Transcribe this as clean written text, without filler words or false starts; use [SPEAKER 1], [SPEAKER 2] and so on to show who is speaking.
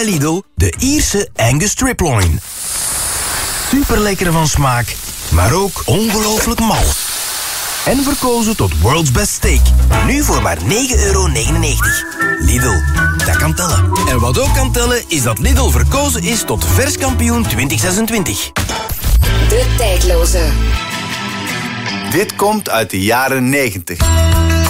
[SPEAKER 1] bij Lidl de Ierse Angus Striploin. Super lekker van smaak, maar ook ongelooflijk mals. En verkozen tot World's Best Steak. Nu voor maar €9,99. Lidl, dat kan tellen. En wat ook kan tellen is dat Lidl verkozen is tot verskampioen 2026.
[SPEAKER 2] De tijdloze.
[SPEAKER 3] Dit komt uit de jaren 90.